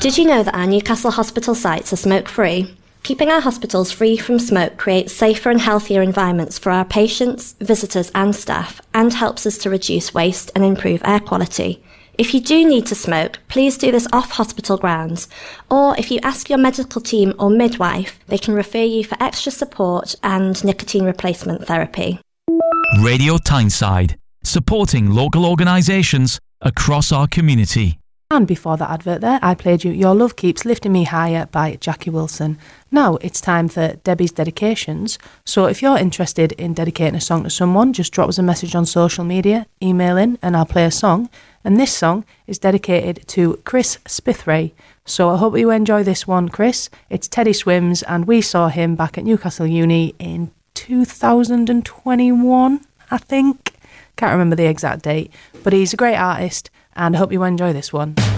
Did you know that our Newcastle hospital sites are smoke-free? Keeping our hospitals free from smoke creates safer and healthier environments for our patients, visitors and staff, and helps us to reduce waste and improve air quality. If you do need to smoke, please do this off hospital grounds, or if you ask your medical team or midwife, they can refer you for extra support and nicotine replacement therapy. Radio Tyneside, supporting local organisations across our community. And before that advert there, I played you Your Love Keeps Lifting Me Higher by Jackie Wilson. Now it's time for Debbie's dedications. So if you're interested in dedicating a song to someone, just drop us a message on social media, email in, and I'll play a song. And this song is dedicated to Chris Spithray. So I hope you enjoy this one, Chris. It's Teddy Swims, and we saw him back at Newcastle Uni in 2021, I think. Can't remember the exact date, but he's a great artist, and I hope you enjoy this one.